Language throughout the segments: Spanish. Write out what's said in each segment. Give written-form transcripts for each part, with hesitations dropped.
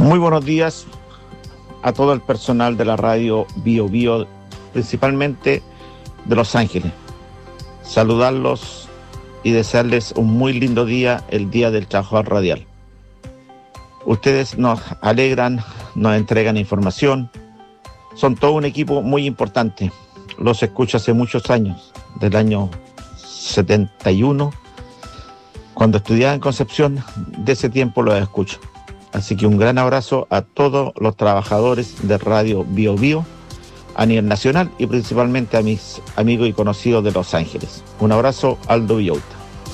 Muy buenos días a todo el personal de la radio Bio Bio, principalmente de Los Ángeles. Saludarlos y desearles un muy lindo día, el Día del Trabajador Radial. Ustedes nos alegran, nos entregan información, son todo un equipo muy importante. Los escucho hace muchos años, del año 71, cuando estudiaba en Concepción, de ese tiempo los escucho. Así que un gran abrazo a todos los trabajadores de Radio Bio Bio a nivel nacional y principalmente a mis amigos y conocidos de Los Ángeles. Un abrazo, Aldo Villota.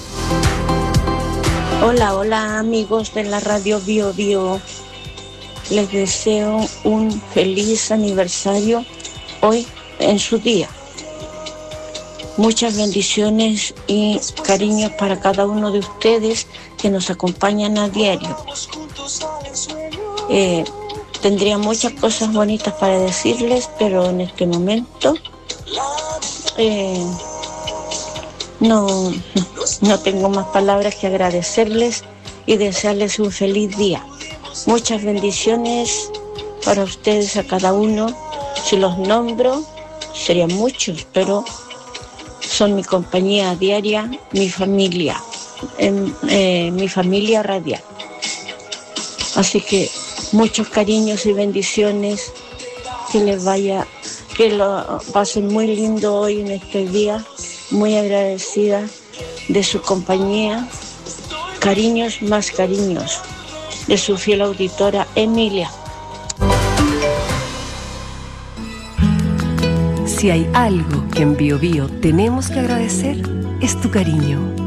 Hola amigos de la Radio Bio Bio. Les deseo un feliz aniversario hoy en su día. Muchas bendiciones y cariños para cada uno de ustedes que nos acompañan a diario. Tendría muchas cosas bonitas para decirles, pero en este momento no tengo más palabras que agradecerles y desearles un feliz día. Muchas bendiciones para ustedes, a cada uno. Si los nombro, serían muchos, pero son mi compañía diaria, mi familia radial. Así que muchos cariños y bendiciones, que lo pasen muy lindo hoy en este día, muy agradecida de su compañía. Cariños más cariños, de su fiel auditora Emilia. Si hay algo que en Bio Bio tenemos que agradecer, es tu cariño.